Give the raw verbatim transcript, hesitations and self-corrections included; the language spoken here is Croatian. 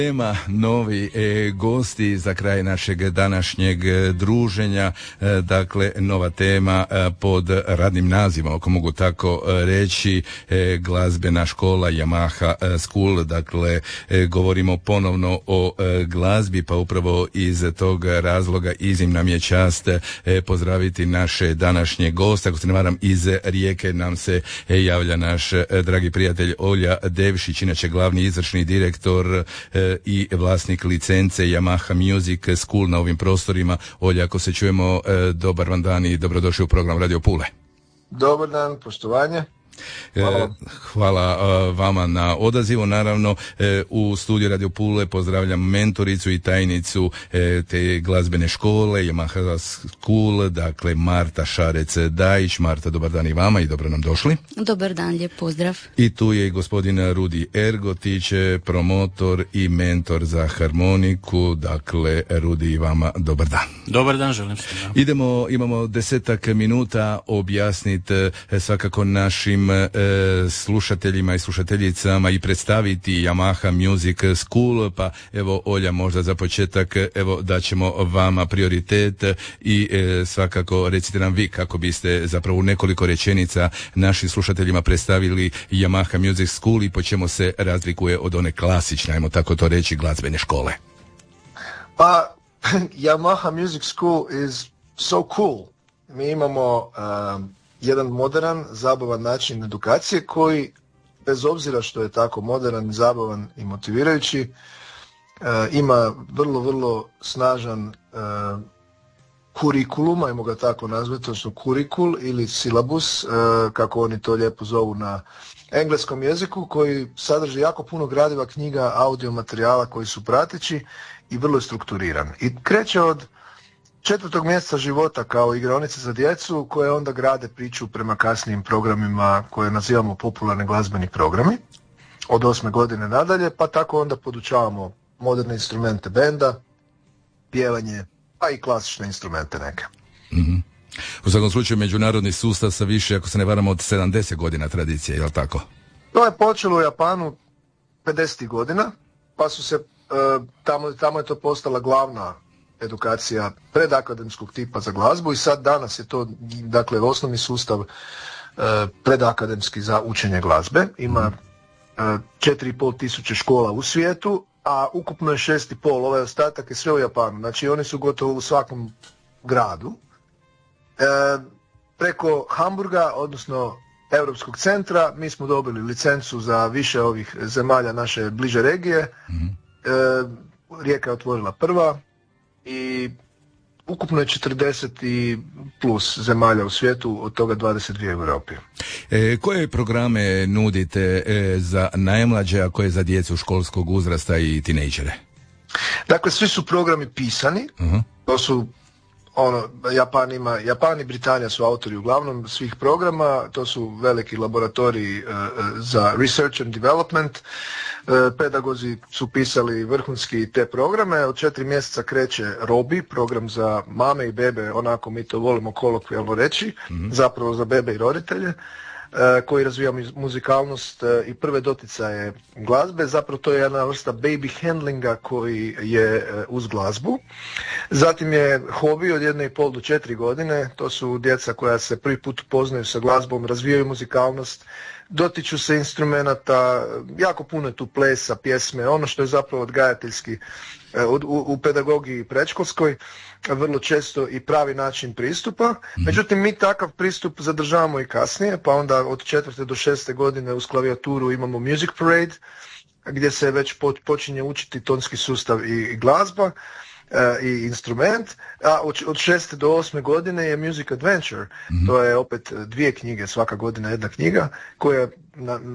Tema novi e, gosti za kraj našeg današnjeg e, druženja, e, dakle nova tema e, pod radnim nazivom, ako mogu tako e, reći, e, glazbena škola Yamaha School. Dakle e, govorimo ponovno o e, glazbi, pa upravo iz tog razloga iznimna nam je čast e, pozdraviti naše današnje goste. Ako se ne varam, iz Rijeke nam se e, javlja naš e, dragi prijatelj Olja Devšić, inače glavni izvršni direktor e, i vlasnik licence Yamaha Music School na ovim prostorima. Olja, ako se čujemo, e, dobar vam dan i dobrodošli u program Radio Pule. Dobar dan, poštovanje. Hvala, Hvala uh, vama na odazivu. Naravno, e, u studiju Radio Pule pozdravljam mentoricu i tajnicu e, te glazbene škole Yamaha School, dakle Marta Šarec-Dajić. Marta, dobar dan i vama i dobro nam došli. Dobar dan, lijep pozdrav. I tu je i gospodin Rudi Ergotić, promotor i mentor za harmoniku. Dakle, Rudi, i vama dobar dan. Dobar dan, želim svima. Idemo, imamo desetak minuta objasniti e, svakako našim e, slušateljima i slušateljicama i predstaviti Yamaha Music School, pa evo Olja, možda za početak evo daćemo vama prioritet i e, svakako recite nam vi kako biste zapravo u nekoliko rečenica našim slušateljima predstavili Yamaha Music School i po čemu se razlikuje od one klasične, ajmo tako to reći, glazbene škole. Pa, Yamaha Music School is so cool. Mi imamo um, jedan moderan, zabavan način edukacije koji, bez obzira što je tako moderan, zabavan i motivirajući, uh, ima vrlo, vrlo snažan uh, kurikulum, ajmo ga tako nazvati, odnosno kurikul ili silabus, uh, kako oni to lijepo zovu na engleskom jeziku, koji sadrži jako puno gradiva, knjiga, audio materijala koji su prateći i vrlo je strukturiran. I kreće od četvrtog mjeseca života kao igraonice za djecu, koje onda grade priču prema kasnijim programima koje nazivamo popularni glazbeni programi, od osme godine nadalje, pa tako onda podučavamo moderne instrumente benda, pjevanje, pa i klasične instrumente neke. Mm-hmm. U svakom slučaju međunarodni sustav sa više, ako se ne varamo, od sedamdeset godina tradicije, je li tako? To je počelo u Japanu pedesetih godina, pa su se, uh, tamo, tamo je to postala glavna edukacija predakademskog tipa za glazbu i sad danas je to, dakle, osnovni sustav uh, predakademski za učenje glazbe. Ima četiri i pol tisuće škola u svijetu, a ukupno je šest i pol, ovaj ostatak je sve u Japanu. Znači oni su gotovo u svakom gradu. E, preko Hamburga, odnosno Europskog centra, mi smo dobili licencu za više ovih zemalja naše bliže regije. Mm-hmm. E, Rijeka je otvorila prva i ukupno je četrdeset i plus zemalja u svijetu, od toga dvadeset dvije u Europi. E, koje programe nudite e, za najmlađe, a koje za djecu školskog uzrasta i tinejdžere? Dakle, svi su programi pisani. Uh-huh. To su ono, Japan ima, Japan i Britanija su autori uglavnom svih programa, to su veliki laboratoriji uh, za research and development. Uh, pedagozi su pisali vrhunski te programe. Od četiri mjeseca kreće Robi, program za mame i bebe, onako mi to volimo kolokvijalno reći, mm-hmm. zapravo za bebe i roditelje, uh, koji razvija muzikalnost uh, i prve doticaje glazbe. Zapravo to je jedna vrsta baby handlinga koji je uh, uz glazbu. Zatim je hobi od jedne i pol do četiri godine, to su djeca koja se prvi put upoznaju sa glazbom, razvijaju muzikalnost, dotiču se instrumenata, jako puno je tu plesa, pjesme, ono što je zapravo odgajateljski u, u, u pedagogiji predškolskoj, vrlo često i pravi način pristupa. Međutim, mi takav pristup zadržavamo i kasnije, pa onda od četvrte do šeste godine uz klavijaturu imamo Music Parade, gdje se već počinje učiti tonski sustav i, i glazba i instrument, a od šeste do osme godine je Music Adventure, mm-hmm. to je opet dvije knjige, svaka godina jedna knjiga, koja na,